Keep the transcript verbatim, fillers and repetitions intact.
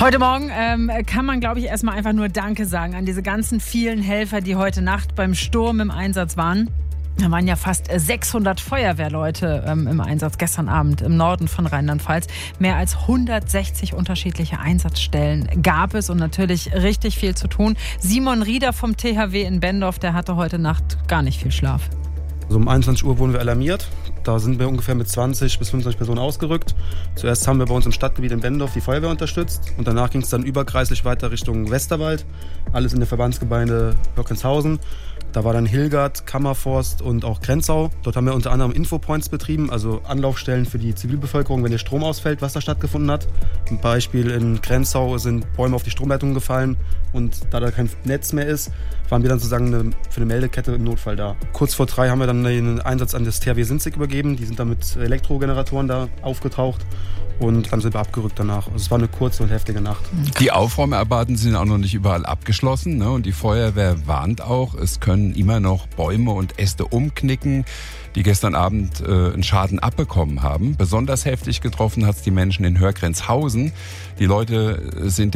Heute Morgen ähm, kann man, glaube ich, erstmal einfach nur Danke sagen an diese ganzen vielen Helfer, die heute Nacht beim Sturm im Einsatz waren. Da waren ja fast sechshundert Feuerwehrleute ähm, im Einsatz gestern Abend im Norden von Rheinland-Pfalz. Mehr als hundertsechzig unterschiedliche Einsatzstellen gab es und natürlich richtig viel zu tun. Simon Rieder vom T H W in Benndorf, der hatte heute Nacht gar nicht viel Schlaf. Also um einundzwanzig Uhr wurden wir alarmiert. Da sind wir ungefähr mit zwanzig bis fünfundzwanzig Personen ausgerückt. Zuerst haben wir bei uns im Stadtgebiet in Benndorf die Feuerwehr unterstützt und danach ging es dann überkreislich weiter Richtung Westerwald. Alles in der Verbandsgemeinde Höckenshausen. Da war dann Hilgert, Kammerforst und auch Grenzau. Dort haben wir unter anderem Infopoints betrieben, also Anlaufstellen für die Zivilbevölkerung, wenn der Strom ausfällt, was da stattgefunden hat. Ein Beispiel: in Grenzau sind Bäume auf die Stromleitungen gefallen und da da kein Netz mehr ist, waren wir dann sozusagen eine, für eine Meldekette im Notfall da. Kurz vor drei haben wir dann den Einsatz an das T H W Sinzig übergeben. Die sind dann mit Elektrogeneratoren da aufgetaucht. Und dann sind wir abgerückt danach. Also es war eine kurze und heftige Nacht. Die Aufräumarbeiten sind auch noch nicht überall abgeschlossen, ne? Und die Feuerwehr warnt auch, es können immer noch Bäume und Äste umknicken, die gestern Abend äh, einen Schaden abbekommen haben. Besonders heftig getroffen hat es die Menschen in Hörgrenzhausen. Die Leute sind